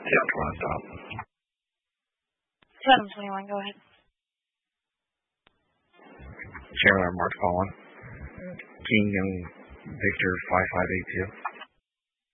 Yeah, come on, stop. 721, go ahead. Chandler Mark Collin. King and Victor 5582.